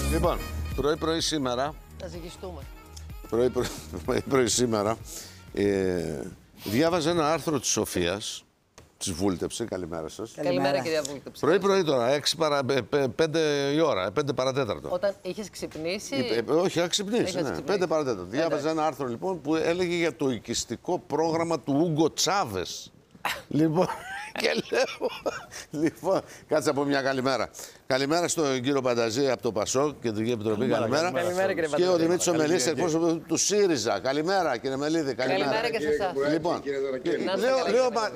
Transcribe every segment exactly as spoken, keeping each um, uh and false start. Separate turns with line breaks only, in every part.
Λοιπόν, πρωί-πρωί σήμερα.
Να ζυγιστούμε.
Πρωί-πρωί σήμερα. Ε, διάβαζα ένα άρθρο της Σοφίας. Της Βούλτεψε, καλημέρα σας.
Καλημέρα, κυρία Βούλτεψε.
Πρωί-πρωί τώρα, έξι παρα, πέντε η ώρα, πέντε παρατέταρτο.
Όταν είχες ξυπνήσει.
Ε, όχι, είχα ξυπνήσει. Ναι,
ξυπνήσει.
πέντε παρατέταρτο. Διάβαζα ένα άρθρο λοιπόν που έλεγε για το οικιστικό πρόγραμμα του Ούγκο Τσάβες. Λοιπόν, και λέω. Λοιπόν, κάτσε από μια καλημέρα. Καλημέρα στον κύριο Πανταζή από το Πασόκ και την Επιτροπή. Καλημέρα.
Καλημέρα, κύριε
Και ο
Πανταζή.
Δημήτρης Ομελής, εκπρόσωπο του ΣΥΡΙΖΑ. Καλημέρα, κύριε Μελίδη. Καλημέρα.
Καλημέρα και σε εσάς.
Λοιπόν, λέω, λέω μα,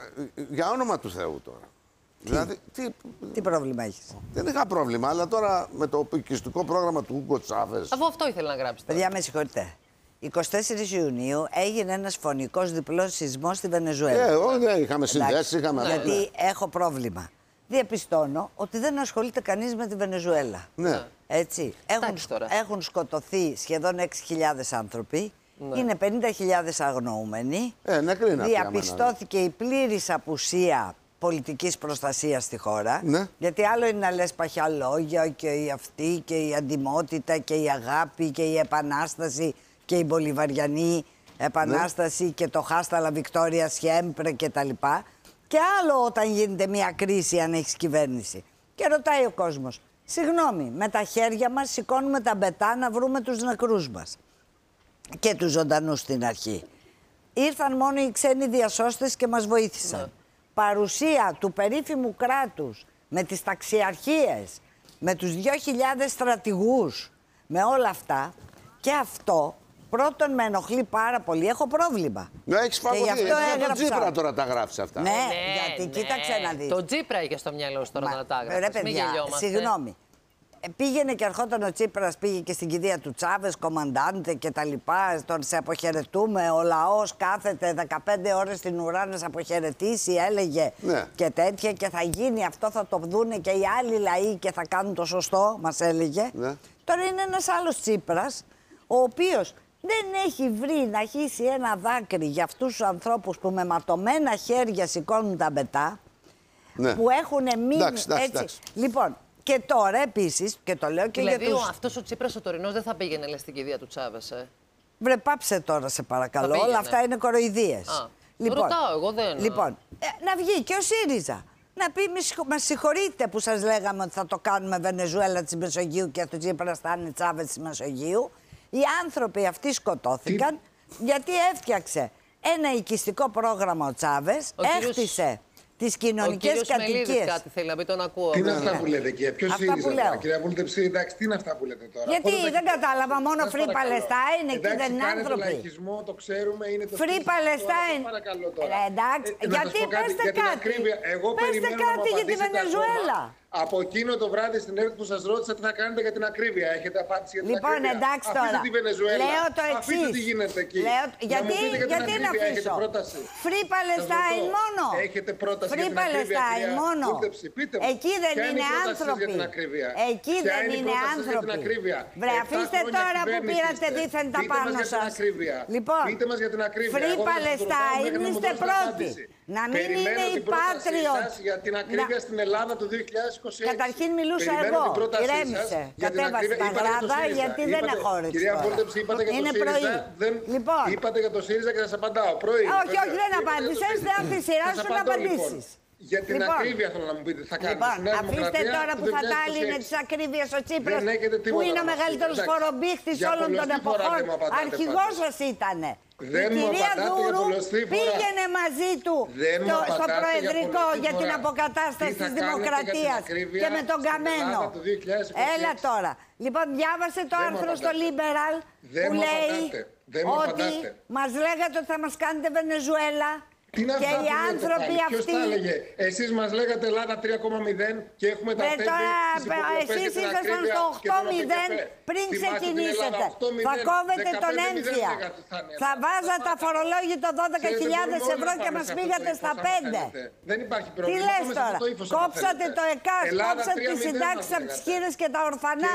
για όνομα του Θεού τώρα.
Τι,
δηλαδή, τι,
τι πρόβλημα έχεις?
Δεν είχα πρόβλημα, αλλά τώρα με το οικιστικό πρόγραμμα του Ούγκο Τσάβες.
Αφού αυτό ήθελα να γράψει.
Παιδιά, με συγχωρείτε. εικοστή τέσσερις Ιουνίου έγινε ένας φωνικός διπλός σεισμός στη Βενεζουέλα.
Ε, όχι, ναι, είχαμε συνδέσεις, είχαμε αυτό.
Γιατί ναι. έχω πρόβλημα. Διαπιστώνω ότι δεν ασχολείται κανείς με τη Βενεζουέλα.
Ναι.
Έτσι. Έχουν, έχουν σκοτωθεί σχεδόν έξι χιλιάδες άνθρωποι. Ναι. Είναι πενήντα χιλιάδες αγνοούμενοι.
Ε, νεκροί είναι.
Διαπιστώθηκε η πλήρης απουσία πολιτικής προστασίας στη χώρα.
Ναι.
Γιατί άλλο είναι να λες παχιά λόγια και η αυτή και η αντιμότητα και η αγάπη και η επανάσταση και η μπολιβαριανή επανάσταση ναι. και το χάσταλα Βικτόρια Σιέμπρε και τα λοιπά. Και άλλο όταν γίνεται μια κρίση αν έχεις κυβέρνηση. Και ρωτάει ο κόσμος, συγγνώμη, με τα χέρια μας σηκώνουμε τα μπετά να βρούμε τους νεκρούς μας. Και τους ζωντανούς στην αρχή. Ήρθαν μόνο οι ξένοι διασώστες και μας βοήθησαν. Ναι. Παρουσία του περίφημου κράτους με τις ταξιαρχίες, με τους δύο χιλιάδες στρατηγούς, με όλα αυτά και αυτό πρώτον με ενοχλεί πάρα πολύ. Έχω πρόβλημα.
Ναι, έχεις φαγωθεί.
Και γι' αυτό
έγραψα.
έγραψα.
Το Τζίπρα τώρα τα γράφεις αυτά.
Ναι,
ναι
γιατί
ναι.
κοίταξε να δεις.
Το Τζίπρα είχε στο μυαλό σου τώρα
Μα,
να τα έγραψες.
Ρε παιδιά, συγγνώμη. Πήγαινε και ερχόταν ο Τσίπρας, πήγε και στην κηδεία του Τσάβες, κομμαντάντε και τα λοιπά. Τον σε αποχαιρετούμε. Ο λαός κάθεται δεκαπέντε ώρες στην ουρά να σε αποχαιρετήσει, έλεγε
ναι.
και τέτοια. Και θα γίνει αυτό, θα το δούνε και οι άλλοι λαοί και θα κάνουν το σωστό, μας έλεγε.
Ναι.
Τώρα είναι ένας άλλος Τσίπρας, ο οποίος δεν έχει βρει να χύσει ένα δάκρυ για αυτούς τους ανθρώπους που με ματωμένα χέρια σηκώνουν τα μπετά, ναι. που έχουν μείνει
εντάξει, εντάξει,
έτσι.
εντάξει.
Λοιπόν, και τώρα επίσης, και το λέω και
δηλαδή,
για τους...
Δηλαδή αυτός ο Τσίπρας ο τωρινός δεν θα πήγαινε λες στην κηδεία του Τσάβες, ε.
Βρε πάψε τώρα σε παρακαλώ, όλα αυτά είναι κοροϊδίες.
Α,
λοιπόν,
ρωτάω, εγώ δεν...
Λοιπόν, ε, να βγει και ο ΣΥΡΙΖΑ. Να πει, μας συγχωρείτε που σας λέγαμε ότι θα το κάνουμε Βενεζουέλα της Μεσογείου και το Τσίπρας θα είναι Τσάβες της Μεσογείου. Οι άνθρωποι αυτοί σκοτώθηκαν Τι... γιατί έφτιαξε ένα οικιστικό πρόγραμμα ο Τσάβες, ο έχτισε... Κύριος... τις κοινωνικές κατοικίες. Ο κύριος
κάτι θέλει να πει, τον ακούω.
Τι είναι αυτά που λέτε και ποιος ΣΥΡΙΖΑ τώρα, κυρία Βούλτεψη, εντάξει, τι είναι αυτά που λέτε τώρα.
Γιατί δεν κατάλαβα, μόνο Free Palestine, εκεί δεν είναι άνθρωποι.
Εντάξει, λαϊκισμό, το ξέρουμε, είναι το
Free Palestine.
Παρακαλώ τώρα.
Εντάξει, γιατί πέστε κάτι. Πέστε κάτι για τη Βενεζουέλα.
Από εκείνο το βράδυ στην έρευνα που σας ρώτησα τι θα κάνετε για την ακρίβεια. Έχετε απάντηση για την
λοιπόν,
ακρίβεια.
Λοιπόν, εντάξει τώρα.
Αφήστε τη Βενεζουέλα.
Λέω το εξής.
Αφήστε τι γίνεται εκεί.
Λέω... Γιατί,
να
γιατί να αφήσω. Free Palestine μόνο.
Έχετε πρόταση
Free
για την ακρίβεια,
Palestine μόνο.
Πείτε μου.
Εκεί δεν είναι άνθρωποι. Εκεί δεν είναι άνθρωποι. Βρε, αφήστε τώρα που πήρατε δίθεν τα πάνω σας. Λοιπόν, Free Palestine είστε πρώτοι. Να μην είναι οι Patriot.
Για την ακρίβεια στην Ελλάδα του δύο χιλιάδες είκοσι έξι.
Καταρχήν μιλούσα εγώ. Ηρέμησε. Κατέβασε τα γράδα γιατί δεν έχω όρεξη.
Κυρία Βούλτεψη, είπατε για το ΣΥΡΙΖΑ.
Λοιπόν.
Είπατε για το ΣΥΡΙΖΑ και θα σας απαντάω. Πρωί.
Όχι, όχι, δεν απάντησες. Δεν από τη σειρά σου να απαντήσεις.
Για την λοιπόν, ακρίβεια θέλω να μου πείτε, θα κάνετε.
Λοιπόν, αφήστε τώρα που θα τάλινε της ακρίβειας ο Τσίπρας, που είναι ο μεγαλύτερος φορομπήχτης όλων των εποχών. Αρχηγός σας ήτανε.
Δεν
η κυρία Δούρου πήγαινε μαζί του στο, στο Προεδρικό για, για την αποκατάσταση της Δημοκρατίας και με τον Καμένο. Έλα τώρα. Λοιπόν, διάβασε το άρθρο στο Liberal που λέει ότι μας λέγατε ότι θα μας κάνετε Βενεζουέλα.
Τι να
και οι άνθρωποι
πάλι.
αυτοί.
Ποιος τα έλεγε, εσείς μας λέγατε Ελλάδα τρία κόμμα μηδέν και έχουμε τα τέμπη.
Εσείς ήσασταν στο οκτώ μηδέν πριν ξεκινήσετε. Θα κόβετε τον έμφυα. Θα βάζατε αφορολόγητο δώδεκα χιλιάδες ευρώ και μας πήγατε στα πέντε.
Δεν υπάρχει πρόβλημα.
Τι λες τώρα, κόψατε το ΕΚΑΣ, κόψατε τις συντάξεις από τις χείρες και τα ορφανά.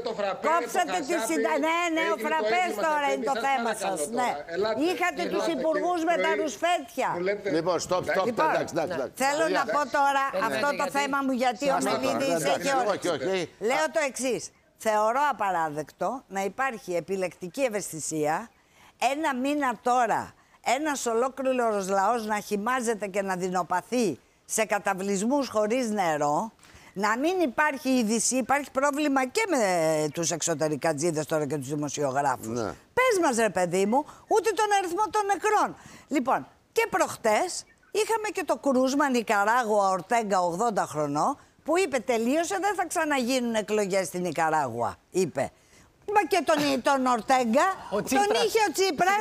Κόψατε τις συντάξεις. Ναι, ναι, ο φραπές τώρα είναι το θέμα σας. Είχατε τους υπουργούς με τα ρουσφέτια.
Λοιπόν, stop, stop,
λοιπόν,
εντάξει, εντάξει, εντάξει.
Θέλω να πω τώρα αυτό το θέμα μου γιατί ο Μελίδης έχει όρεξη. Λέω το εξής. θεωρώ απαράδεκτο να υπάρχει επιλεκτική ευαισθησία ένα μήνα τώρα ένας ολόκληρος λαός να χυμάζεται και να δεινοπαθεί σε καταβλισμούς χωρίς νερό, να μην υπάρχει είδηση, υπάρχει πρόβλημα και με τους εξωτερικατζίδες τώρα και τους δημοσιογράφους.
Ναι.
Πες μας ρε παιδί μου, ούτε τον αριθμό των νεκρών. Λοιπόν, και προχτές είχαμε και το κρούσμα Νικαράγουα Ορτέγκα ογδόντα χρονών, που είπε τελείωσε, δεν θα ξαναγίνουν εκλογές στην Νικαράγουα, είπε. Μα και τον, τον Ορτέγκα, τον είχε ο Τσίπρας,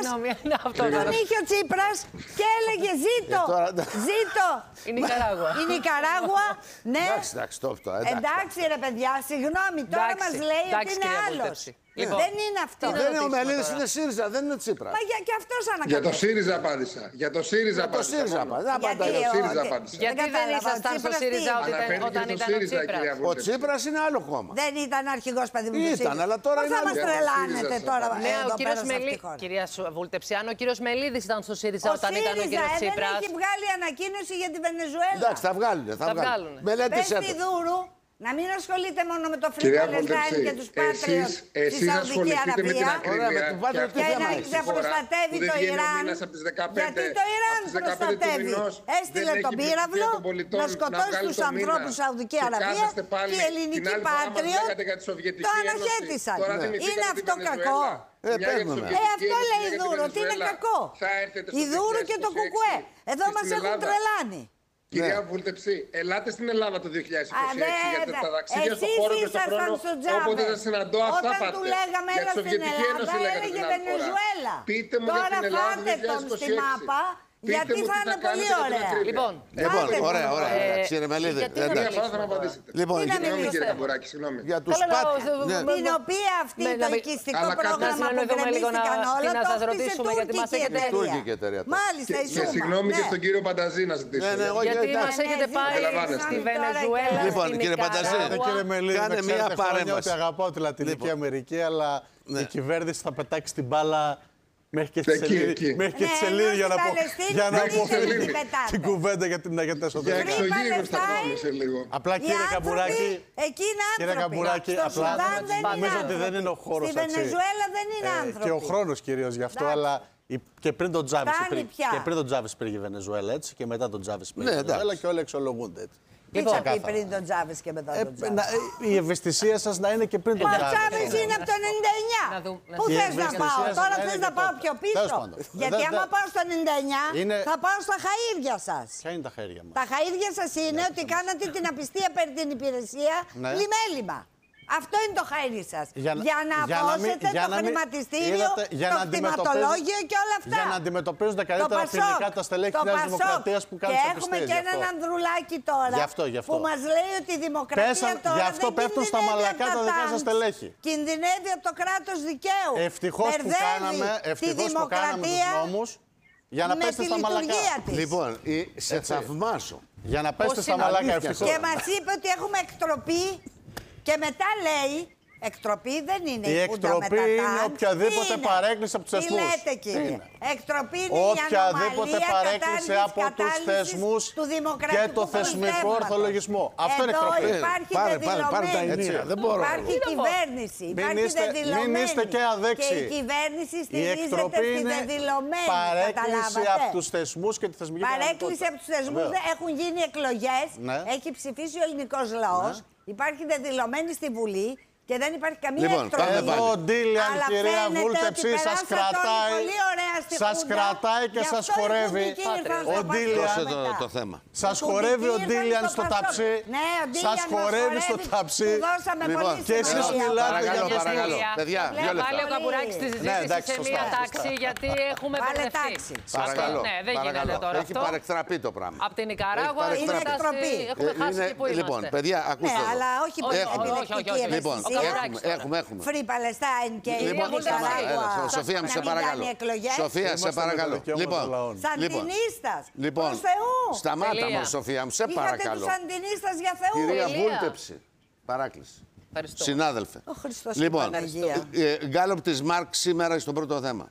τον είχε ο Τσίπρας και έλεγε ζήτω,
Ε, τώρα-
ζήτω.
Η Νικαράγουα.
Η Νικαράγουα, ναι.
Εντάξει, εντάξει, το αυτό. Εντάξει.
Εντάξει ρε παιδιά, συγγνώμη, τώρα
Εντάξει,
μας λέει ότι
εντάξει,
είναι
κυρία
άλλος.
Βούλτεψη. Λοιπόν,
Δεν είναι αυτό.
τι να
Δεν είναι ο
ρωτήσουμε
Μελίδης,
τώρα.
είναι ΣΥΡΙΖΑ, δεν είναι Τσίπρα.
Μα για και αυτός
Για το
ανακατεύει.
ΣΥΡΙΖΑ απάντησα. Για το ΣΥΡΙΖΑ
Για το
απάντησα.
ΣΥΡΙΖΑ
μόνο.
απάντησα. Δεν
Γιατί,
απαντάει.
Για το ΣΥΡΙΖα
ότι-
απάντησα.
Γιατί δεν
κατάλαβα, ο
ήσασταν στο
Τσίπρας τι
ΣΥΡΙΖΑ
είναι?
όταν-
Αναφέρθηκε
όταν
στο
ήταν ο
ΣΥΡΙΖΑ,
Τσίπρας.
κυρία
Ο
Βούλτεψη.
Τσίπρας είναι άλλο κόμμα.
Δεν ήταν αρχηγός παιδί μου. του
Ήταν,
ΣΥΡΙΖΑ.
αλλά τώρα
Πώς
είναι
θα μας
άλλο.
τρελάνετε
ΣΥΡΙΖΑ.
τώρα
Ναι,
εδώ
ο
πέρα
κύριος
σε αυτή
Μελί...
τη χώρα.
Κυρία Σου- Βούλτεψη, αν ο κύριος Μελίδης ήταν στο ΣΥΡΙΖΑ
Ο
όταν ήταν ο
ΣΥΡΙΖΑ
κύριος
ε, δεν
Τσίπρας.
έχει βγάλει ανακοίνωση για τη Βενεζουέλα.
Εντάξει, θα βγάλουν. Θα
Θα
βγάλουν.
βγάλουνε.
Πες
Μελέτησέ
τη
το.
Δούρου να μην ασχολείται μόνο με το
Κυρία
Free Palestine
Βούλτεψη,
και τους Patriots
εσείς,
στη
εσείς
Σαουδική
ασχοληθείτε με την
Αραβία.
Ωραία, με
ακρίβεια
τον Πάτριο τι
Και
θέμα
να
έχει.
να προστατεύει το Ιράν.
Από τις δεκαπέντε,
Γιατί το Ιράν
από τις δεκαπέντε του
προστατεύει.
μηνός
Έστειλε
δεν
τον
έχει
πύραυλο
πλειοψηφία των πολιτών
να σκοτώσει
βγάλει
τους
το
ανθρώπους
μήνα.
στη Σαουδική
Και
Αραβία
κάθεστε πάλι
και οι
την
ελληνικοί
άλλη φορά μας
Patriots
λέγατε για τη Σοβιετική
το
Ένωση.
αναχέτησαν.
Τώρα
Είναι
θυμηθήκατε τη
αυτό
Βενεζουέλα.
κακό.
Ε,
Μια για τη
παίρνουμε.
Σοβιετική
Ε, αυτό
Ένωση,
λέει
μια
η
για τη
Δούρο, ότι είναι
Βενεζουέλα.
κακό.
Θα έρθετε στο
Η Δούρο και το
δύο χιλιάδες είκοσι έξι
Κουκουέ. Εδώ
στην
μας έχουν
Ελλάδα.
τρελάνει.
Κυρία
Ναι.
Βούλτεψη, ελάτε στην Ελλάδα το δύο χιλιάδες είκοσι έξι
Α,
γιατί
βέβαια.
τα ταξίδια στον
Εσείς
χώρο και στον
ήσασταν
χρόνο
στο Τζάβε.
όποτε σας συναντώ αυτά
Όταν
πάτε.
του λέγαμε
Για
έλα
τη
στην
Σοβιετική
Ελλάδα,
Ένωση λέγατε
έλεγε
την άλλη φορά.
Βενεζουέλα.
Πείτε μου για
Τώρα
την Ελλάδα
φάτε τον
δύο χιλιάδες είκοσι
στη
έξι.
μάπα,
Πείτε
γιατί
μου
θα
τι
είναι
κάνετε
πολύ
για την
ωραία.
ακρίβεια.
Λοιπόν,
Λοιπόν,
Πάτε
ωραία,
μόνο.
ωραία.
Ε,
Εντάξει, κύριε Μελίδη.
γιατί δεν
εντάξει.
Μια φορά θα να απαντήσετε.
Λοιπόν,
Τι να
για-
Συγγνώμη
μιλήσετε.
κύριε Καμπουράκη, συγγνώμη.
για τους
Θέλω να-
Πάτριους. Ναι.
Την οποία αυτή
Με-
το
να-
οικιστικό
Αλλά κάτι-
πρόγραμμα
Να
που
συνεννοηθούμε λίγο να-
γκρεμίστηκαν όλα,
τι να
το
σας
χτίσε
ρωτήσουμε, γιατί μας
τουρκική
έχετε-
εταιρεία.
Τουρκική εταιρεία το.
Μάλιστα, η
Και
Σούμα.
συγγνώμη και
Ναι.
στον κύριο Πανταζή να ζητήσω.
Ναι, ναι, εγώ
Γιατί
εντάξει.
μας έχετε
ναι,
πάει
αντιλαμβάνεστε.
στη
Τώρα
Βενεζουέλα,
και-
Λοιπόν,
στην
κύριε Πανταζή,
Νικαράγουα.
Κύριε Μελίδη,
Κάνε
με
μία
ξέρετε χρόνια
παρέμβαση.
ότι αγαπάω τη Λατινική
Λοιπόν.
Αμερική, αλλά
Ναι.
η κυβέρνηση θα πετάξει την μπάλα μέχρι και τη
Εκεί,
σελίδη,
εκεί.
μέχρι και τη
Ναι,
σελίδη
ενώ
για να,
στην
πω,
Παλαιστίνη
για να
δεν
αποφύγει
θέλει να
πετάτε.
την κουβέντα για την, για τα
Για
εσωτερικά.
Free
εξωγήινους θα
Palestine.
πάμε σε λίγο.
Απλά
Οι
κύριε
άνθρωποι
Καμπουράκη,
εκεί είναι άνθρωποι.
κύριε Καμπουράκη,
Στο
απλά
Σουδάν δεν είναι
νομίζω ότι δεν
άνθρωποι.
είναι ο χώρος,
Στη
έτσι.
Βενεζουέλα δεν είναι
Ε,
άνθρωποι.
και ο χρόνος κυρίως γι' αυτό,
Εντάξει.
αλλά η- και πριν τον Τζάβες
Φτάνει
υπήρ-
πια.
και πριν τον Τζάβες υπήρχε η Βενεζουέλα, έτσι, και μετά τον Τζάβες υπήρχε
Ναι,
η Βενεζουέλα
εντάξει.
και όλοι εξολογούνται έτσι.
Τι
Λοιπόν,
θα πει
ξεκάθαρα.
πριν τον Τζάβες και μετά
Ε,
τον Τζάβες.
να- ε, η ευαισθησία σας να είναι και πριν τον
Μα ο
Τζάβες.
Τζάβες είναι από το ενενήντα εννιά.
Να δούμε- να
Πού
δούμε.
θες
Η
να
ευαισθησία
πάω,
σας
τώρα
να
θες
είναι
να
και
πάω
τότε.
πιο πίσω.
Τέλος πάντων.
Γιατί
Δεν-
άμα
δεν-
πάω στο ενενήντα εννιά
Είναι-
θα πάω στα χαΐρια σας.
Ποια είναι τα χέρια μας.
Τα χαΐρια σας είναι ότι κάνατε την απιστία περί την υπηρεσία
Ναι.
λιμέλιμα. Αυτό είναι το χαΐρι σας.
Για να-
Για να
για να μην-
απόσετε
για
το
να μην-
χρηματιστήριο,
είδατε, για
το
να αντιμετωπίζουν-
κτηματολόγιο και όλα αυτά.
για να αντιμετωπίζουν
Το
καλύτερα
Πασόκ,
φιλικά τα στελέχη
το
της Νέας
Πασόκ.
Δημοκρατίας που κάνουν
Και
τις
έχουμε
απιστίες,
και
γι'
έναν
αυτό.
ανδρουλάκι τώρα
Γι' αυτό, γι' αυτό.
που μας λέει ότι η δημοκρατία
Πέσαν-
τώρα
γι' αυτό
δεν
πέφτουν στα
κινδυνεύει
μαλακά
από
τα δικά σας
τάγκς.
στελέχη.
Κινδυνεύει από το κράτος δικαίου.
Ευτυχώς που
Μπερδεύει
κάναμε,
τη
ευτυχώς που κάναμε τους
δημοκρατία
νόμους για να
με
πέσετε
τη
στα μαλακά.
λειτουργία της.
Λοιπόν, η- σε θαυμάσω.
Για να πέσετε
Πώς
στα
είναι
μαλακά,
αλήθεια
ευτυχώς.
Και μας είπε ότι έχουμε εκτροπή και μετά λέει, εκτροπή δεν είναι
Η
η Χούντα
εκτροπή
με τα
είναι
τάγκ.
οποιαδήποτε
Τι είναι?
παρέκκληση από τους
Τι
θεσμούς.
λέτε
Τι
κύριε.
είναι?
Εκτροπή είναι η
Οποιαδήποτε
ανομαλία
παρέκκληση
κατάργησης
από τους
κατάλυσης
θεσμούς
του δημοκρατικού
και το θεσμικό
πολιτεύματος.
ορθολογισμό. Αυτό είναι
Εδώ
εκτροπή.
υπάρχει
Πάρε, πάρε, πάρε τα
δεδηλωμένη.
ενία. Δεν μπορώ.
Υπάρχει
Τι να πω.
κυβέρνηση, υπάρχει
είστε-
δεδηλωμένη.
μην είστε και αδέξιοι.
Και η κυβέρνηση
Η
στηρίζεται
εκτροπή
στη
είναι
δεδηλωμένη.
παρέκκληση
Καταλάβατε?
από τους θεσμούς και τη θεσμική
Παρέκκληση από του θεσμού.
Βεβαίως.
Έχουν γίνει εκλογές.
Ναι.
Έχει ψηφίσει ο ελληνικός λαός. Υπάρχει δεδηλωμένη στη Βουλή και δεν υπάρχει καμία
Λοιπόν,
εκτροπή.
πάμε
Εδώ ο Ντίλιαν,
Αλλά
κυρία
φαίνεται
Βούλτεψη,
ότι
σας
περάσατε όλοι
κρατάει,
πολύ ωραία στη
σας
Χούντα.
κρατάει και
Γι'
σας
αυτό οι
χορεύει.
Χουντικοί ήρθαν
Ο
στο
Ντίλιαν-
Πασόκ
Δώσε το,
μετά.
το θέμα.
Σας
Οι
χορεύει ο
Χουντικοί
Ντίλιαν
ήρθαν
στο
Πασόκ.
ταψί.
Ναι, ο Ντίλιαν
Σας
μας
χορεύει στο
χορεύει.
ταψί.
Του δώσαμε
Λοιπόν,
πολύ
και εσείς
σημασία.
μιλάτε
Παρακαλώ,
για
παρακαλώ.
Παιδιά,
Παιδιά,
το
δύο
βλέπω
λεπτά.
Βάλει ο Καμπουράκης τη
Ναι,
συζήτηση
εντάξει,
σε
σωστά,
μία
σωστά.
τάξη, γιατί έχουμε
Βάλε
μπερδευτεί.
τάξη.
Παρακαλώ.
Ναι, δεν
παρακαλώ.
γίνεται τώρα
Έχει
αυτό.
παρεκτραπεί το πράγμα.
Από την Νικαράγουα
Έχει
η
παρεκτραπεί.
στάση έχουμε
Ε,
χάσει
είναι-
και που είμαστε.
Λοιπόν, παιδιά,
Ναι,
ακούστε εδώ.
αλλά όχι
Όχι,
πολύ
όχι,
επιλεκτική
όχι, όχι.
Λοιπόν,
ευαισθησία.
έχουμε, έχουμε, έχουμε.
Free Palestine και η
Λοιπόν,
Βούλτεψη,
Νικαράγουα.
έλα, Σοφία μου,
να
σε
μην
παρακαλώ.
κάνει εκλογές.
Σοφία, σε
Είμαστε με τα
παρακαλώ.
δικαιώματα
Λοιπόν,
των λαών.
Σαντινίστας.
λοιπόν,
Προς Θεού.
σταμάτα
Τελεία.
μου, Σοφία μου, σε
Είχατε
παρακαλώ.
τους Σαντινίστας για Θεού.
Κυρία
Τελεία.
Βούλτεψη, παράκληση.
Ευχαριστώ.
Συνάδελφε.
Ο Χριστός και η
Λοιπόν,
Παναγία.
ε, γκάλωπ της Μάρκ σήμερα στο πρώτο θέμα.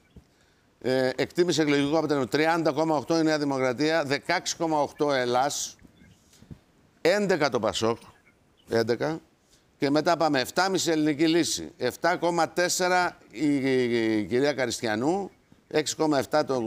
Ε, εκτίμηση εκλογικού αποτελέσματο τριάντα κόμμα οκτώ η Νέα Δημοκρατία, δεκαέξι κόμμα οκτώ Ελλάς, έντεκα το Πασόκ, έντεκα Και μετά πάμε επτά κόμμα πέντε ελληνική λύση, επτά κόμμα τέσσερα η, η, η κυρία Καριστιανού, έξι κόμμα επτά το,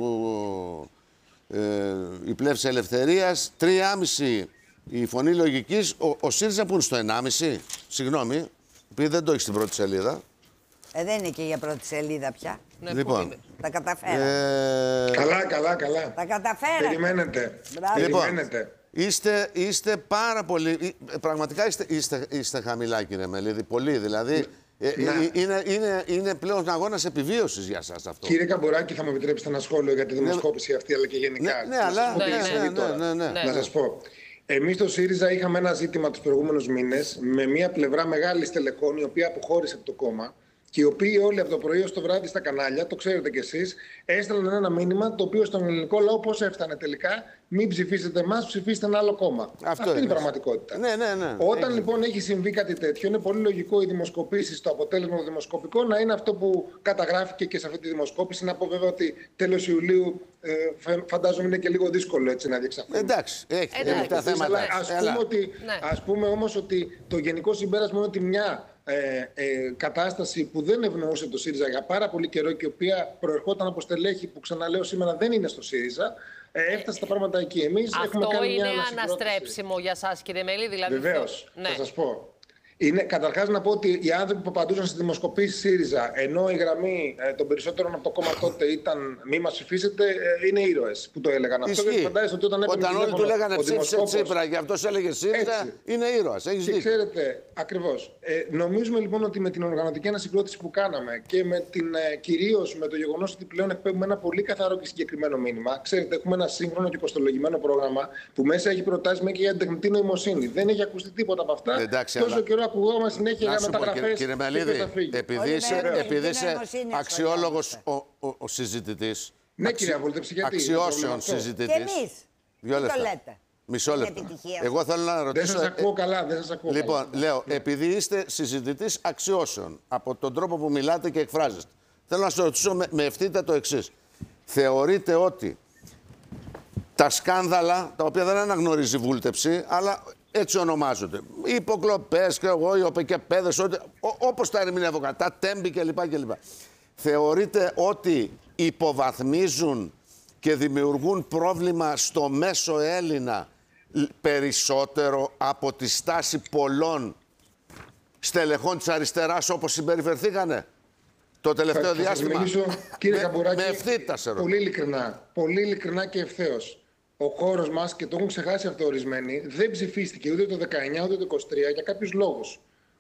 ε, η Πλεύση Ελευθερίας, τρία κόμμα πέντε η Φωνή Λογικής. Ο, ο ΣΥΡΙΖΑ που είναι στο ενάμιση κόμμα πέντε, συγγνώμη, επειδή δεν το έχει στην πρώτη σελίδα.
Ε, δεν είναι και για πρώτη σελίδα πια.
Ναι,
Λοιπόν,
Τα καταφέρατε.
ε,
Καλά, καλά, καλά.
Τα καταφέρατε.
Περιμένετε.
Μπράβο.
Λοιπόν,
Περιμένετε.
Είστε, είστε πάρα πολύ. Πραγματικά είστε, είστε, είστε χαμηλά, κύριε Μελίδη. Πολύ δηλαδή. Ε,
Ναι.
ε, είναι, είναι, είναι πλέον αγώνας επιβίωσης για σας αυτό.
Κύριε Καμπουράκη, θα μου επιτρέψετε ένα σχόλιο για τη δημοσκόπηση αυτή, αλλά και γενικά.
Ναι, ναι,
τη
αλλά.
δημοσκόπηση
Ναι,
ήδη
ναι,
τώρα.
ναι, ναι, ναι.
Ναι.
Να σας πω. Εμείς στο ΣΥΡΙΖΑ είχαμε ένα ζήτημα τους προηγούμενους μήνες με μια πλευρά μεγάλη στελεχών, η οποία αποχώρησε από το κόμμα και οι οποίοι όλοι από το πρωί ως το βράδυ στα κανάλια, το ξέρετε κι εσείς, έστελναν ένα μήνυμα το οποίο στον ελληνικό λαό πώς έφτανε τελικά. Μην ψηφίσετε εμάς, ψηφίστε ένα άλλο κόμμα.
Αυτό
Αυτή είναι η
είναι.
πραγματικότητα.
Ναι, ναι, ναι.
Όταν
Έχει.
λοιπόν έχει συμβεί κάτι τέτοιο, είναι πολύ λογικό οι δημοσκοπήσεις, το αποτέλεσμα των δημοσκοπικών να είναι αυτό που καταγράφηκε και σε αυτή τη δημοσκόπηση. Να πω βέβαια ότι τέλος Ιουλίου ε, φαντάζομαι είναι και λίγο δύσκολο έτσι να διεξαχθούν.
Εντάξει, έχει
Εντάξει,
τα θέματα.
Αλλά ας
Έλα.
πούμε, ότι,
Ναι.
ας πούμε όμως ότι το γενικό συμπέρασμα είναι ότι μια ε, ε, κατάσταση που δεν ευνοούσε το ΣΥΡΙΖΑ για πάρα πολύ καιρό και η οποία προερχόταν από στελέχη που ξαναλέω σήμερα δεν είναι στο ΣΥΡΙΖΑ, ε, έφτασε τα πράγματα εκεί. Εμείς έχουμε
Αυτό
κάνει
είναι
μια ανασυγκρότηση.
αναστρέψιμο για σας, κύριε Μελίδη. Δηλαδή,
Βεβαίως,
ναι.
θα σας πω. Είναι, καταρχάς να πω ότι οι άνθρωποι που απαντούσαν στις δημοσκοπήσεις ΣΥΡΙΖΑ, ενώ η γραμμή ε, των περισσότερων από το κόμμα τότε ήταν μη μας ψηφίσετε, ε, είναι ήρωες που το έλεγαν αυτό.
Ισχύει.
Γιατί φαντάζεστε ότι όταν έπαιρνε
Όταν όλοι του
τηλέφωνο
λέγανε
ο
ψήφισε
δημοσκόπος-
Τσίπρα και αυτός έλεγε ΣΥΡΙΖΑ,
Έτσι.
είναι ήρωας. Έχεις
Και
δίκιο.
ξέρετε, ακριβώς. Ε, νομίζουμε λοιπόν ότι με την οργανωτική ανασυγκρότηση που κάναμε και με την, ε, κυρίως με το γεγονός ότι πλέον εκπέμπουμε ένα πολύ καθαρό και συγκεκριμένο μήνυμα. Ξέρετε, έχουμε ένα σύγχρονο και κοστολογημένο πρόγραμμα που μέσα έχει προτάσει μέχρι και για την τεχνητή νοημοσύνη. Δεν έχει ακουστεί τίποτα από αυτά.
Εντάξει,
Τόσο
αλλά-
καιρό ακουγόμαστε συνέχεια
Να
για
σου πω, κύριε,
μεταγραφές.
κύριε
και
Μελίδη,
ποιος θα φύγει.
επειδή
Όλοι
είσαι,
με
επειδή
την
είσαι
νοημοσύνη
αξιόλογος ο, ο, ο συζητητής,
Ναι,
αξι-
κύριε Βόλτεψη, γιατί, είναι
αξιώσεων
πρόβλημα αυτό?
Και
συζητητής.
εμείς.
Δύο
Τι
λεπτά.
το λέτε.
Μισό
Είναι
λεπτό.
επιτυχία.
Εγώ θέλω να
Δεν
ρωτήσω.
σας
ε,
ακούω καλά, δεν σας ακούω
Λοιπόν,
καλά.
λέω, επειδή είστε συζητητής αξιώσεων από τον τρόπο που μιλάτε και εκφράζεστε, θέλω να σας ρωτήσω με, με ευθύτητα το εξής. Θεωρείτε ότι τα σκάνδαλα, τα οποία δεν αναγνωρίζει η βούλτεψη, αλλά έτσι ονομάζονται, οι υποκλοπές και εγώ, οι οπεκεπέδες, όπως τα ερμηνεύω κατά, τέμπη κλπ. κλπ. Θεωρείτε ότι υποβαθμίζουν και δημιουργούν πρόβλημα στο μέσο Έλληνα περισσότερο από τη στάση πολλών στελεχών της αριστεράς όπως συμπεριφερθήκανε το τελευταίο
Θα σας
διάστημα?
μιλήσω, κύριε
με,
Καμπουράκη,
με ευθύτητα σε ρωτώ.
πολύ ειλικρινά, πολύ ειλικρινά και ευθέως. Ο χώρος μας, και το έχουν ξεχάσει αυτό ορισμένοι, δεν ψηφίστηκε ούτε το δεκαεννιά ούτε το είκοσι τρία για κάποιους λόγους.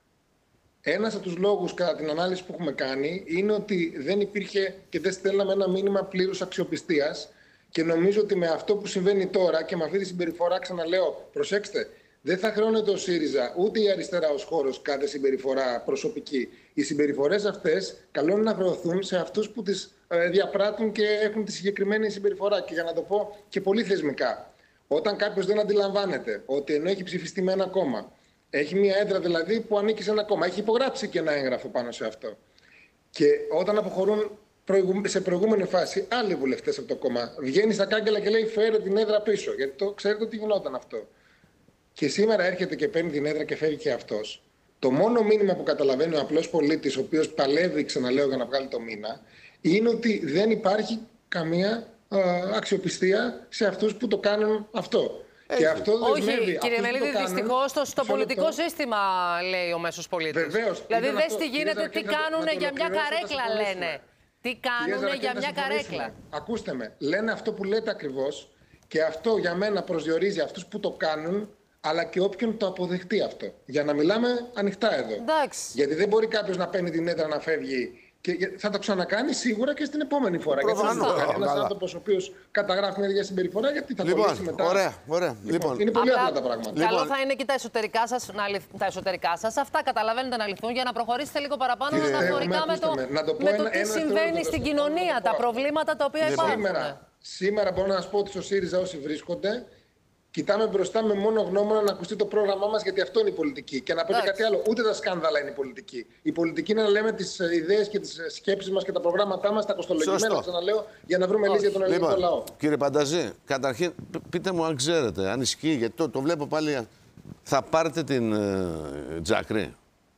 Ένας από τους λόγους, κατά την ανάλυση που έχουμε κάνει, είναι ότι δεν υπήρχε και δεν στέλναμε ένα μήνυμα πλήρους αξιοπιστίας και νομίζω ότι με αυτό που συμβαίνει τώρα και με αυτή τη συμπεριφορά, ξαναλέω, προσέξτε, δεν θα χρεώνεται ο ΣΥΡΙΖΑ ούτε η αριστερά ως χώρος κάθε συμπεριφορά προσωπική. Οι συμπεριφορές αυτές καλό είναι να χρεωθούν σε αυτούς που τις ε, διαπράττουν και έχουν τη συγκεκριμένη συμπεριφορά. Και για να το πω και πολύ θεσμικά, όταν κάποιος δεν αντιλαμβάνεται ότι ενώ έχει ψηφιστεί με ένα κόμμα, έχει μια έδρα δηλαδή που ανήκει σε ένα κόμμα, έχει υπογράψει και ένα έγγραφο πάνω σε αυτό. Και όταν αποχωρούν σε προηγούμενη φάση άλλοι βουλευτές από το κόμμα, βγαίνει στα κάγκελα και λέει φέρε την έδρα πίσω. Γιατί το ξέρετε ότι γινόταν αυτό. Και σήμερα έρχεται και παίρνει την έδρα και φεύγει και αυτός. Το μόνο μήνυμα που καταλαβαίνει ο απλός πολίτης, ο οποίος παλεύει, ξαναλέω, για να βγάλει το μήνα, είναι ότι δεν υπάρχει καμία α, αξιοπιστία σε αυτούς που το κάνουν αυτό.
Έτσι.
Και αυτό δεσμεύει
Όχι, κύριε
αυτούς που
Μελίδη,
το κάνουν-
δυστυχώς στο, στο
Μισό
πολιτικό
λεπτό.
σύστημα λέει ο μέσος πολίτης.
Βεβαίως.
Δηλαδή,
Ήταν
δες
αυτό.
τι
Κύριε
γίνεται,
Ζαρακή,
τι
να το-
κάνουν
να το
για μια
ολοκληρώσω, θα
καρέκλα,
συμφωνήσουμε.
λένε. Τι
Κυρία
κάνουν
Ζαρακή,
για
να
μια
συμφωνήσουμε.
καρέκλα.
Ακούστε με. Λένε αυτό που λέτε ακριβώς και αυτό για μένα προσδιορίζει αυτούς που το κάνουν, αλλά και όποιον το αποδεχτεί αυτό. Για να μιλάμε ανοιχτά εδώ.
Εντάξει.
Γιατί δεν μπορεί κάποιος να παίρνει την έδρα να φεύγει. Και θα το ξανακάνει σίγουρα και στην επόμενη φορά. Γιατί δεν
Προφανώς.
θα το κάνει ένας
Καλά.
άνθρωπος ο οποίος καταγράφει μια ίδια συμπεριφορά, γιατί θα το λύσει
Λοιπόν,
μετά.
ωραία, ωραία. Λοιπόν,
Είναι πολύ
Απλά,
απλά τα πράγματα.
Καλό
Λοιπόν.
θα είναι και τα εσωτερικά σας, να λυθ- τα εσωτερικά σας αυτά καταλαβαίνετε να λυθούν για να προχωρήσετε λίγο παραπάνω
Κύριε,
αναφορικά
έχουμε,
με το,
ακούστε με, να το πω
με το
ένα-
τι
ένα
συμβαίνει
δευτερόλεπτο,
στην
να το
κοινωνία,
πω
τα
αυτό.
προβλήματα τα οποία
Λοιπόν.
υπάρχουν.
Σήμερα, σήμερα μπορώ να σας πω ότι στο ΣΥΡΙΖΑ όσοι βρίσκονται, κοιτάμε μπροστά με μόνο γνώμονα να ακουστεί το πρόγραμμά μας, γιατί αυτό είναι η πολιτική. Και να πω και
Εντάξει.
κάτι άλλο, ούτε τα σκάνδαλα είναι η πολιτική. Η πολιτική είναι να λέμε τις ε, ιδέες και τις ε, σκέψεις μας και τα προγράμματά μας, τα κοστολογημένα,
Σωστό.
ξαναλέω, για να βρούμε λύση για τον ελληνικό
Λοιπόν,
λαό.
κύριε Πανταζή, καταρχήν π- πείτε μου αν ξέρετε, αν ισχύει, γιατί το, το βλέπω πάλι. Θα πάρετε την ε, Τζάκρη.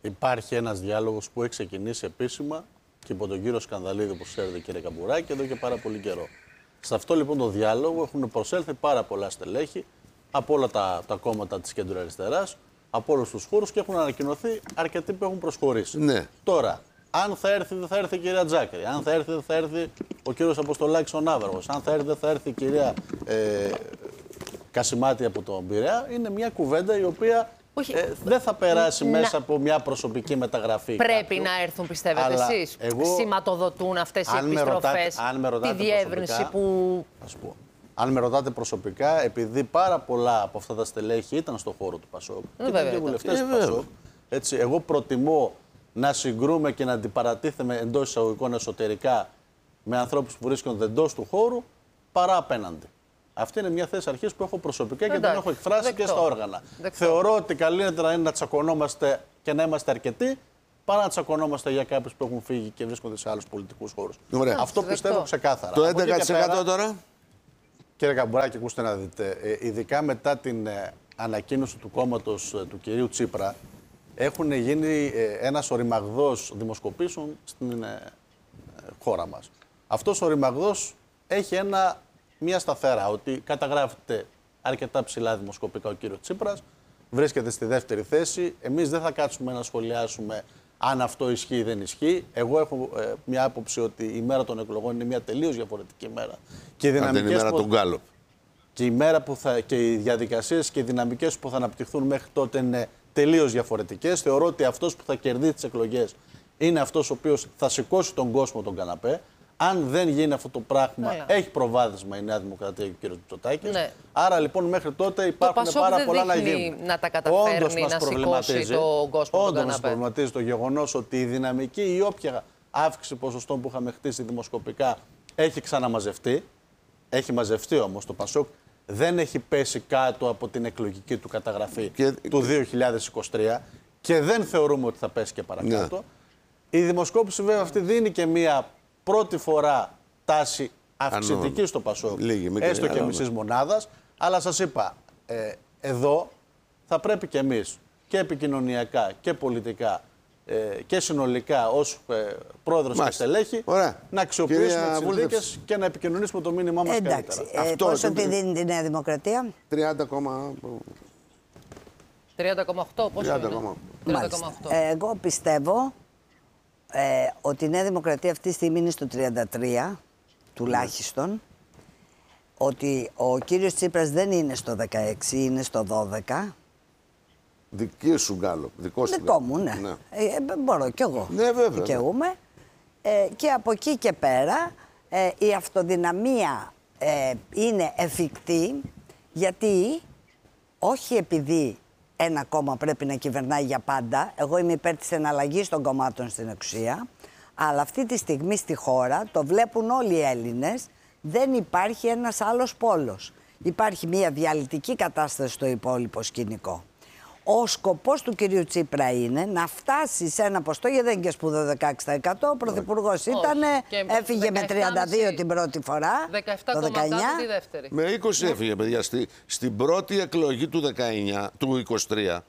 Υπάρχει ένας διάλογος που έχει ξεκινήσει επίσημα και υπό τον κύριο Σκανδαλίδη, όπως ξέρετε, κύριε Καμπουράκη, εδώ και πάρα πολύ καιρό. Σε αυτό λοιπόν το διάλογο έχουν προσέλθει πάρα πολλά στελέχη από όλα τα, τα κόμματα της κέντρο-αριστεράς, από όλους τους χώρους και έχουν ανακοινωθεί αρκετοί που έχουν προσχωρήσει.
Ναι.
Τώρα, αν θα έρθει, δεν θα έρθει η κυρία Τζάκρη, αν θα έρθει, δεν θα έρθει ο κύριος Αποστολάκης ο Ναύαρχος, αν θα έρθει, δεν θα έρθει η κυρία ε, Κασιμάτη από τον Πειραιά, είναι μια κουβέντα η οποία ε, δεν θα περάσει
να...
μέσα από μια προσωπική μεταγραφή.
Πρέπει
κάποιου,
να έρθουν, πιστεύετε
αλλά
εσείς,
εγώ,
σηματοδοτούν αυτές οι
αν με
επιστροφές,
ρωτάτε, αν με ρωτάτε
τη διεύρυνση
προσωπικά,
που...
ας πω, αν με ρωτάτε προσωπικά, επειδή πάρα πολλά από αυτά τα στελέχη ήταν στον χώρο του Πασόκ
Ε,
και ήταν και βουλευτές του Πασόκ, έτσι, εγώ προτιμώ να συγκρούμε και να αντιπαρατίθεμαι εντός εισαγωγικών εσωτερικά με ανθρώπους που βρίσκονται εντός του χώρου παρά απέναντι. Αυτή είναι μια θέση αρχής που έχω προσωπικά και
Εντάξει,
την έχω εκφράσει
δεκτό.
και στα όργανα.
Δεκτό.
Θεωρώ ότι καλύτερα είναι να τσακωνόμαστε και να είμαστε αρκετοί παρά να τσακωνόμαστε για κάποιους που έχουν φύγει και βρίσκονται σε άλλους πολιτικούς χώρους.
Ωραία.
Αυτό
δεκτό.
πιστεύω ξεκάθαρα.
Το
Από εκεί και
έντεκα τοις εκατό
πέρα,
τώρα.
κύριε Καμπουράκη, ακούστε να δείτε. Ε, ειδικά μετά την ε, ανακοίνωση του κόμματος ε, του κυρίου Τσίπρα, έχουν γίνει ε, ένας οριμαγδός δημοσκοπήσεων στην ε, ε, χώρα μας. Αυτός ο οριμαγδός έχει ένα, μια σταθέρα, ότι καταγράφεται αρκετά ψηλά δημοσκοπικά ο κύριος Τσίπρας, βρίσκεται στη δεύτερη θέση. Εμείς δεν θα κάτσουμε να σχολιάσουμε αν αυτό ισχύει ή δεν ισχύει. Εγώ έχω ε, μια άποψη ότι η μέρα των εκλογών είναι μια τελείως διαφορετική μέρα. Και οι
Αν δεν είναι η
δυναμικές
μέρα
που...
του Γκάλοπ.
Και η μέρα που θα, και οι διαδικασίες και οι δυναμικές που θα αναπτυχθούν μέχρι τότε είναι τελείως διαφορετικές. Θεωρώ ότι αυτός που θα κερδίσει τις εκλογές είναι αυτός ο οποίος θα σηκώσει τον κόσμο τον καναπέ. Αν δεν γίνει αυτό το πράγμα,
Έλα.
έχει προβάδισμα η Νέα Δημοκρατία και ο κ. Μητσοτάκης.
Ναι.
Άρα λοιπόν μέχρι τότε υπάρχουν
Πασόκ
πάρα
δεν
πολλά να
δείχνει
γίνουν.
να τα καταφέρνει
Όντως μας
να σηκώσει
προβληματίζει-
τον κόσμο τον
όντως μας
καναπέ.
προβληματίζει το γεγονός ότι η δυναμική ή όποια αύξηση ποσοστών που είχαμε χτίσει δημοσκοπικά έχει ξαναμαζευτεί. Έχει μαζευτεί όμως το Πασόκ. Δεν έχει πέσει κάτω από την εκλογική του καταγραφή
Και-
του δύο χιλιάδες είκοσι τρία και δεν θεωρούμε ότι θα πέσει και παρακάτω.
Ναι.
Η δημοσκόπηση βέβαια αυτή δίνει και μία πρώτη φορά τάση αυξητική
Ανώ-
στο Πασόκ,
λίγη, μικρή,
έστω και
αλλά-
μισής μονάδας. Αλλά σας είπα, ε, εδώ θα πρέπει και εμείς και επικοινωνιακά και πολιτικά ε, και συνολικά ως ε, πρόεδρος και
Μάλιστα.
στελέχη
Ωραία.
να αξιοποιήσουμε
Κυρία
τις
Βούλτεψ.
συνθήκες και να επικοινωνήσουμε το μήνυμά μας
Εντάξει.
καλύτερα.
Ε,
Αυτό
πόσο
είναι-
τη δίνει τη Νέα Δημοκρατία.
τριάντα κόμμα
τριάντα κόμμα οκτώ, πόσο
τριάντα
είναι?
κόμμα.
τριάντα κόμμα οκτώ.
Ε, εγώ πιστεύω ε, ότι η Νέα Δημοκρατία αυτή τη στιγμή είναι στο τριάντα τρία τουλάχιστον. Ότι ο κύριος Τσίπρας δεν είναι στο δεκαέξι, είναι στο δώδεκα.
Δική σου Γκάλοπ. Δικό σου
Δικό
Γκάλοπ.
μου, ναι. Ε, ε, μπορώ κι εγώ.
Ναι, βέβαια.
Δικαιούμαι. Ε, και από εκεί και πέρα ε, η αυτοδυναμία ε, είναι εφικτή, γιατί όχι επειδή ένα κόμμα πρέπει να κυβερνάει για πάντα, εγώ είμαι υπέρ της εναλλαγής των κομμάτων στην εξουσία, αλλά αυτή τη στιγμή στη χώρα, το βλέπουν όλοι οι Έλληνες, δεν υπάρχει ένας άλλος πόλος. Υπάρχει μια διαλυτική κατάσταση στο υπόλοιπο σκηνικό. Ο σκοπός του κυρίου Τσίπρα είναι να φτάσει σε ένα ποστό, γιατί δεν είναι και σπουδαίο δεκαέξι τοις εκατό. Ο πρωθυπουργός ήταν,
Και
έφυγε με
δεκαεπτά
τριάντα δύο
κόμμα πέντε
την πρώτη φορά.
δεκαεπτά
το
κόμμα
δεκαεννιά.
κάτι τη δεύτερη.
Με είκοσι έφυγε, παιδιά. Στη, στην πρώτη εκλογή του, δεκαεννιά, του είκοσι τρία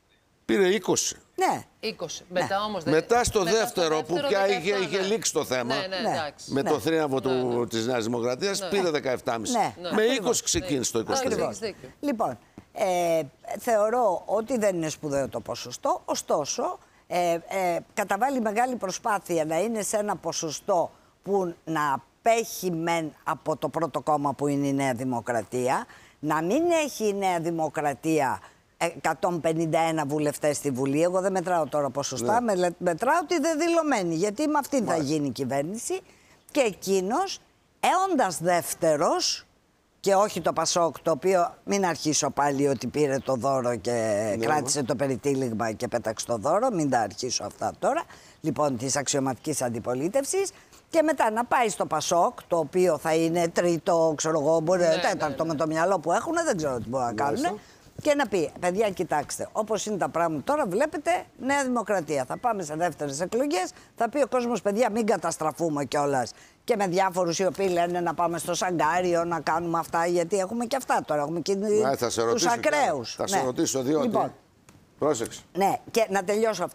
πήρε είκοσι.
Ναι.
είκοσι. Μετά όμως δεν...
Μετά στο
μετά
δεύτερο, που πια
δεκαεπτά,
είχε, είχε
ναι.
λήξει το θέμα.
Ναι, ναι,
Ναι.
εντάξει.
Με
Ναι.
το θρίαμβο
Ναι, ναι.
του, της Νέας Δημοκρατίας πήρε δεκαεπτά κόμμα πέντε.
Ναι.
Με
Ακριβώς.
είκοσι ξεκίνησε το είκοσι τρία.
Ακριβώς.
Ακριβώς.
Έχεις δίκιο.
Λοιπόν, ε, θεωρώ ότι δεν είναι σπουδαίο το ποσοστό, ωστόσο ε, ε, καταβάλει μεγάλη προσπάθεια να είναι σε ένα ποσοστό που να απέχει μεν από το πρώτο κόμμα που είναι η Νέα Δημοκρατία, να μην έχει η Νέα Δημοκρατία εκατόν πενήντα ένα βουλευτές στη Βουλή. Εγώ δεν μετράω τώρα ποσοστά,
Ναι.
με, μετράω τη δεδηλωμένη, γιατί με αυτήν θα γίνει η κυβέρνηση. Και εκείνος, έοντας δεύτερος, και όχι το Πασόκ, το οποίο μην αρχίσω πάλι ότι πήρε το δώρο και
Ναι.
κράτησε το περιτύλιγμα και πέταξε το δώρο, μην τα αρχίσω αυτά τώρα, λοιπόν, της αξιωματικής αντιπολίτευσης, και μετά να πάει στο Πασόκ, το οποίο θα είναι τρίτο, ξέρω εγώ, μπορεί,
Ναι,
τέταρτο
ναι, ναι.
με το μυαλό που έχουν, δεν ξέρω τι μπορούν να κάνουν. Και να πει, παιδιά, κοιτάξτε, όπως είναι τα πράγματα τώρα, βλέπετε Νέα Δημοκρατία. Θα πάμε σε δεύτερες εκλογές. Θα πει ο κόσμος, παιδιά, μην καταστραφούμε κιόλας. Και με διάφορους οι οποίοι λένε να πάμε στο Σαγκάριο, να κάνουμε αυτά, γιατί έχουμε και αυτά τώρα. Έχουμε και
Ναι, θα σε
τους
ρωτήσω κι άλλα.
ακραίους.
Θα σε
Ναι.
ρωτήσω διότι.
Λοιπόν,
Πρόσεξε.
ναι, και να τελειώσω αυτό.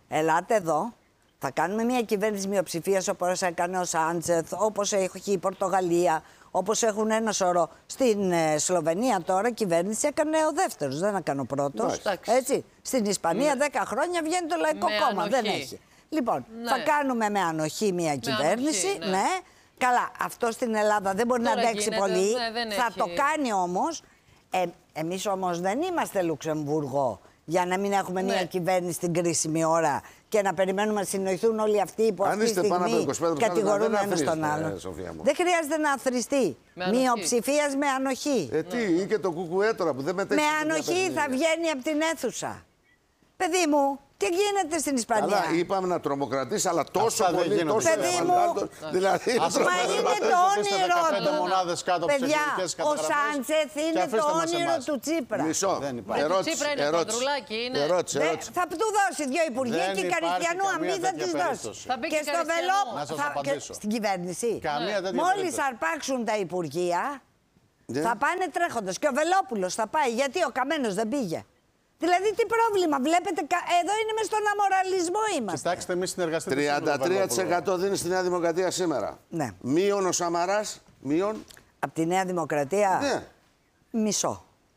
Ελάτε εδώ. Θα κάνουμε μια κυβέρνηση μειοψηφίας όπως έκανε ο Σάντσεθ, όπως έχει η Πορτογαλία, όπως έχουν ένα σωρό. Στην ε, Σλοβενία τώρα κυβέρνηση έκανε ο δεύτερος, δεν έκανε ο πρώτος. Έτσι. Στην Ισπανία δέκα χρόνια βγαίνει το Λαϊκό
Με
Κόμμα,
ανοχή.
δεν έχει. Λοιπόν,
Ναι.
θα κάνουμε με ανοχή μια
Με
κυβέρνηση.
ανοχή, ναι.
ναι. Καλά, αυτό στην Ελλάδα δεν μπορεί
Τώρα
να αντέξει
γίνεται,
πολύ.
ναι, δεν
θα
έχει.
το κάνει όμως. Ε, εμείς όμως δεν είμαστε Λουξεμβούργο για να μην έχουμε
Ναι.
μια κυβέρνηση στην κρίσιμη ώρα και να περιμένουμε να συνοηθούν όλοι αυτοί που
Αν
αυτή τη
είστε πάνω από
στιγμή
είκοσι πέντε τοις εκατό
κατηγορούν
δεν
ένα τον
αθροίστε,
άλλον.
Σοφία μου.
Δεν χρειάζεται να αθροιστεί.
Με ανοχή.
Μειοψηφίας με ανοχή.
Ε, τι, ή και το κουκουέ τώρα που δεν μετέχει.
Με
σε
ανοχή
παιχνίδια.
θα βγαίνει από την αίθουσα. Παιδί μου, τι γίνεται στην Ισπανία.
Καλά, είπαμε να τρομοκρατήσει, αλλά τόσο
Αυτά δεν
πολύ,
γίνονται.
τόσο
Παιδί μου.
διαμαντάτο, δηλαδή.
Ας
Μα
Τρομερό.
είναι
Πατρίζετε
το
δεκαπέντε
όνειρό του.
μονάδες κάτω από τις
Παιδιά,
εκλογικές
ο
καταγραφές
Σάντσεθ
και
είναι το
αφήστε μας
όνειρο
εμάς.
του Τσίπρα.
Μισό.
Δεν υπάρχει.
Του
Ερώτηση,
Τσίπρα είναι
ερώτηση.
παντρουλάκι, είναι.
Ερώτηση,
Δεν-
ερώτηση.
θα του δώσει δύο υπουργεία
Δεν
και η
υπάρχει
Καριστιανού
καμία
αμή θα
τέτοια
τη δώσει.
περίπτωση.
Θα μπει
Και
και
στο
Καριστιανού.
Βελόπουλο.
Να σας απαντήσω.
Στην κυβέρνηση.
Καμία τέτοια
Μόλις
περίπτωση.
αρπάξουν τα υπουργεία,
Ναι.
θα πάνε τρέχοντας. Και ο Βελόπουλος θα πάει. Γιατί ο Καμένος δεν πήγε. Δηλαδή τι πρόβλημα, βλέπετε, κα- εδώ είναι μες στον αμοραλισμό είμαστε.
Κοιτάξτε, εμείς συνεργαστείτε.
τριάντα τρία τοις εκατό δίνει στη Νέα Δημοκρατία σήμερα.
Ναι.
Μείον ο Σαμαράς, μείον.
Από τη Νέα Δημοκρατία,
Ναι.
μισό.